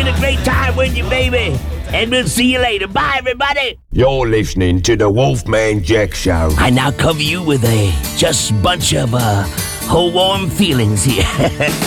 been a great time with you, baby. And we'll see you later. Bye, everybody. You're listening to the Wolfman Jack Show. I now cover you with a just bunch of warm feelings here.